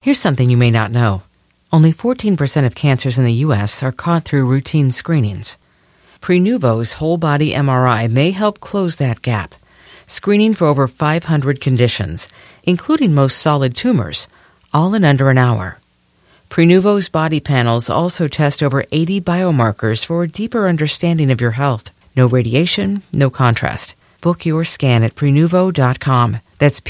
Here's something you may not know. Only 14% of cancers in the U.S. are caught through routine screenings. Prenuvo's whole-body MRI may help close that gap, screening for over 500 conditions, including most solid tumors, all in under an hour. Prenuvo's body panels also test over 80 biomarkers for a deeper understanding of your health. No radiation, no contrast. Book your scan at Prenuvo.com. That's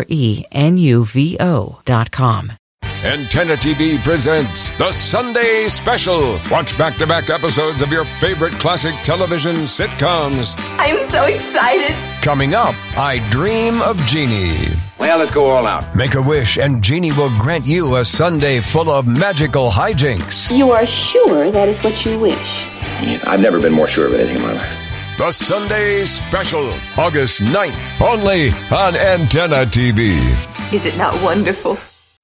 Prenuvo.com. Antenna TV presents The Sunday Special. Watch back-to-back episodes of your favorite classic television sitcoms. I'm so excited. Coming up, I Dream of Jeannie. Well, let's go all out. Make a wish and Jeannie will grant you a Sunday full of magical hijinks. You are sure that is what you wish? I've never been more sure of anything in my life. The Sunday Special, August 9th, only on Antenna TV. Is it not wonderful?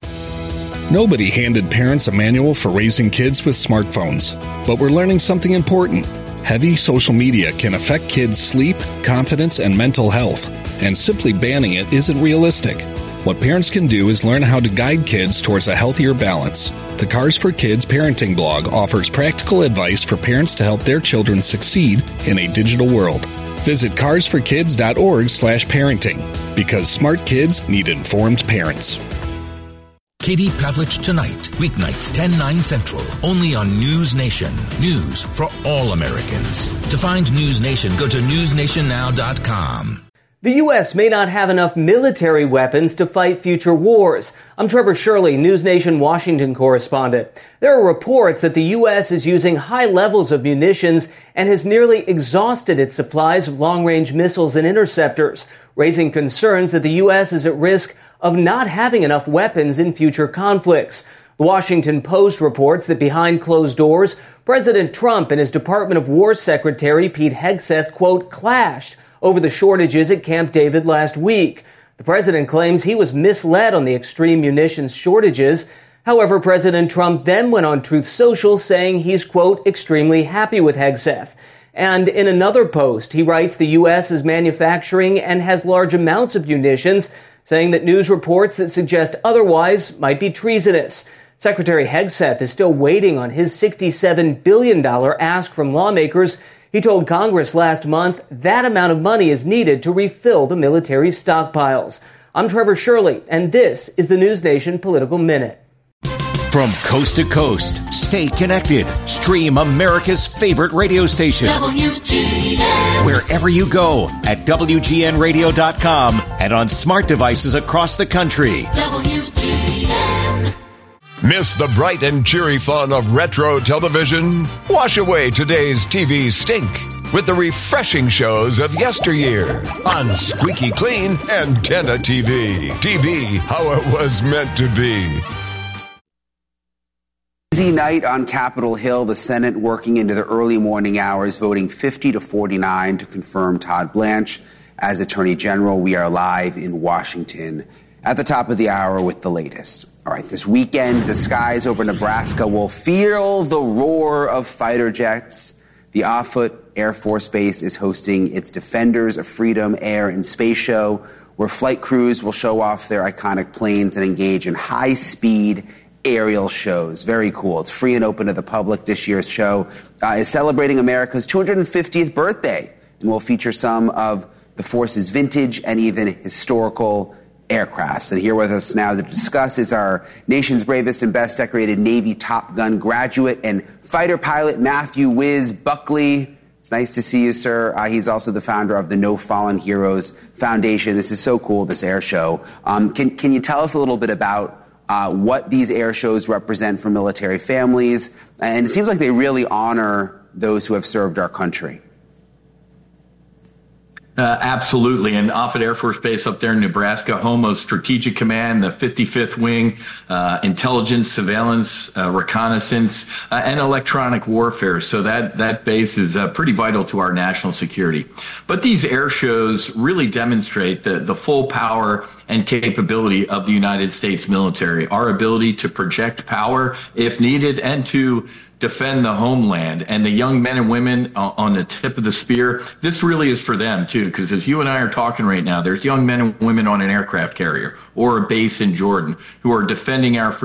Nobody handed parents a manual for raising kids with smartphones, but we're learning something important. Heavy social media can affect kids' sleep, confidence, and mental health, and simply banning it isn't realistic. What parents can do is learn how to guide kids towards a healthier balance. The Cars for Kids parenting blog offers practical advice for parents to help their children succeed in a digital world. Visit carsforkids.org/parenting, because smart kids need informed parents. Katie Pavlich Tonight, weeknights 10/9 Central, only on News Nation. News for all Americans. To find News Nation, go to newsnationnow.com. The U.S. may not have enough military weapons to fight future wars. I'm Trevor Shirley, News Nation Washington correspondent. There are reports that the U.S. is using high levels of munitions and has nearly exhausted its supplies of long-range missiles and interceptors, raising concerns that the U.S. is at risk of not having enough weapons in future conflicts. The Washington Post reports that behind closed doors, President Trump and his Department of War Secretary Pete Hegseth, quote, clashed over the shortages at Camp David last week. The president claims he was misled on the extreme munitions shortages. However, President Trump then went on Truth Social saying he's, quote, extremely happy with Hegseth. And in another post, he writes the U.S. is manufacturing and has large amounts of munitions, saying that news reports that suggest otherwise might be treasonous. Secretary Hegseth is still waiting on his $67 billion ask from lawmakers. He told Congress last month that amount of money is needed to refill the military stockpiles. I'm Trevor Shirley, and this is the News Nation Political Minute. From coast to coast, stay connected. Stream America's favorite radio station. WGN. Wherever you go at WGNradio.com and on smart devices across the country. WGN. Miss the bright and cheery fun of retro television? Wash away today's TV stink with the refreshing shows of yesteryear on squeaky clean Antenna TV. TV, how it was meant to be. Busy night on Capitol Hill, the Senate working into the early morning hours, voting 50-49 to confirm Todd Blanche as Attorney General. We are live in Washington at the top of the hour with the latest. All right, this weekend, the skies over Nebraska will feel the roar of fighter jets. The Offutt Air Force Base is hosting its Defenders of Freedom Air and Space Show, where flight crews will show off their iconic planes and engage in high-speed aerial shows. Very cool. It's free and open to the public. This year's show is celebrating America's 250th birthday and will feature some of the force's vintage and even historical aircrafts. And here with us now to discuss is our nation's bravest and best decorated Navy Top Gun graduate and fighter pilot Matthew Wiz Buckley. It's nice to see you, sir. He's also the founder of the No Fallen Heroes Foundation. This is so cool, this air show. Can you tell us a little bit about what these air shows represent for military families? And it seems like they really honor those who have served our country. Absolutely. And Offutt Air Force Base up there in Nebraska, home of Strategic Command, the 55th Wing, intelligence, surveillance, reconnaissance, and electronic warfare. So that base is pretty vital to our national security. But these air shows really demonstrate the full power and capability of the United States military, our ability to project power if needed and to defend the homeland, and the young men and women on the tip of the spear, this really is for them too, because as you and I are talking right now, there's young men and women on an aircraft carrier or a base in Jordan who are defending our